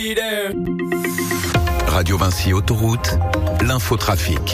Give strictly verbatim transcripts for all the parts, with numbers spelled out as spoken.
Radio Vinci Autoroute, l'infotrafic.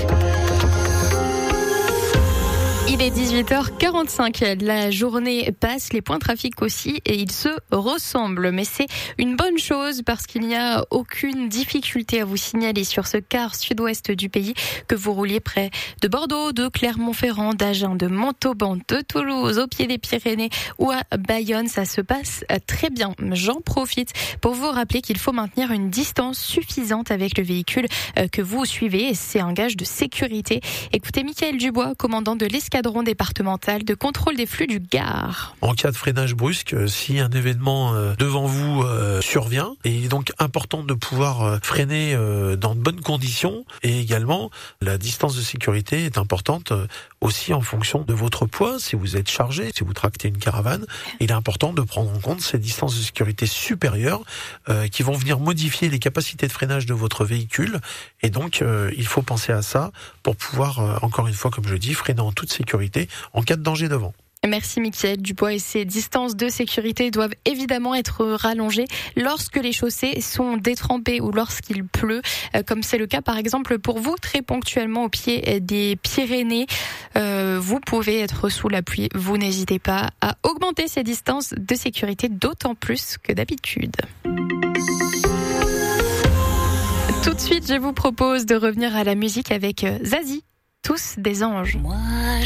Il est dix-huit heures quarante-cinq, la journée passe, les points de trafic aussi et ils se ressemblent. Mais c'est une bonne chose parce qu'il n'y a aucune difficulté à vous signaler sur ce quart sud-ouest du pays, que vous rouliez près de Bordeaux, de Clermont-Ferrand, d'Agen, de Montauban, de Toulouse, au pied des Pyrénées ou à Bayonne. Ça se passe très bien. J'en profite pour vous rappeler qu'il faut maintenir une distance suffisante avec le véhicule que vous suivez et c'est un gage de sécurité. Écoutez Michael Dubois, commandant de l'escadron départemental de contrôle des flux du Gard. En cas de freinage brusque, si un événement devant vous euh, survient, il est donc important de pouvoir freiner euh, dans de bonnes conditions et également la distance de sécurité est importante euh, aussi en fonction de votre poids. Si vous êtes chargé, si vous tractez une caravane, il est important de prendre en compte ces distances de sécurité supérieures euh, qui vont venir modifier les capacités de freinage de votre véhicule et donc euh, il faut penser à ça pour pouvoir, euh, encore une fois comme je dis, freiner en toute sécurité en cas de danger devant. Merci Michael Dubois. Et ces distances de sécurité doivent évidemment être rallongées lorsque les chaussées sont détrempées ou lorsqu'il pleut, comme c'est le cas par exemple pour vous très ponctuellement au pied des Pyrénées. Euh, vous pouvez être sous la pluie, vous n'hésitez pas à augmenter ces distances de sécurité d'autant plus que d'habitude. Tout de suite, je vous propose de revenir à la musique avec Zazie, Tous des anges. Moi,